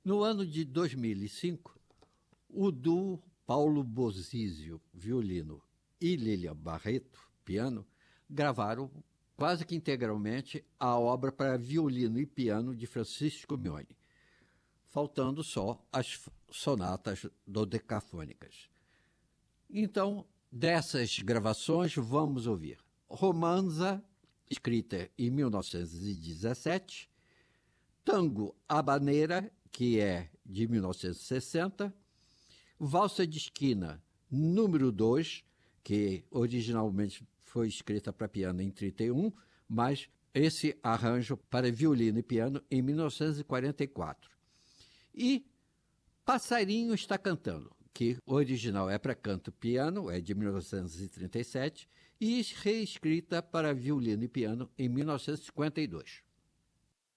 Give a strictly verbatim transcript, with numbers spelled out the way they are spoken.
No ano de dois mil e cinco, o duo Paulo Bozizio, violino, e Lilian Barreto, piano, gravaram quase que integralmente a obra para violino e piano de Francisco Mione, faltando só as sonatas dodecafônicas. Então, dessas gravações, vamos ouvir Romanza, escrita em mil novecentos e dezessete, Tango Habanera, que é de mil novecentos e sessenta, Valsa de Esquina, número dois, que originalmente foi escrita para piano em trinta e um, mas esse arranjo para violino e piano em mil novecentos e quarenta e quatro. E Passarinho Está Cantando, que o original é para canto piano, é de mil novecentos e trinta e sete, e reescrita para violino e piano em mil novecentos e cinquenta e dois.